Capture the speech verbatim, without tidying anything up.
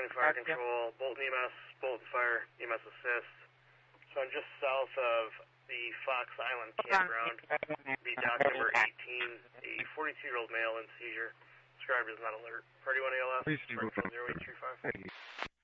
Brandon Fire Control, Bolton E M S, Bolton Fire, E M S Assist. So I'm just south of the Fox Island campground. Be dock number eighteen, a forty-two-year-old male in seizure. Described as not alert. Party one A L S, Springfield zero eight three five.